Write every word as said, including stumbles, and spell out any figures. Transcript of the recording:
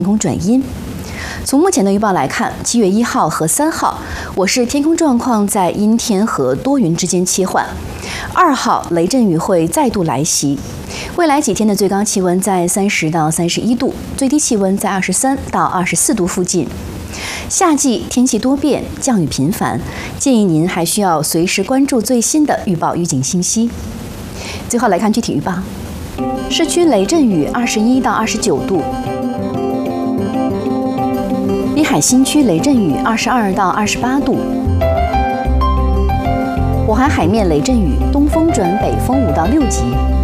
天空转阴。从目前的预报来看，七月一号和三号，我市天空状况在阴天和多云之间切换。二号雷阵雨会再度来袭。未来几天的最高气温在三十到三十一度，最低气温在二十三到二十四度附近。夏季天气多变，降雨频繁，建议您还需要随时关注最新的预报预警信息。最后来看具体预报：市区雷阵雨二十一到二十九度。滨海新区雷阵雨二十二到二十八度，火海海面雷阵雨东风转北风五到六级。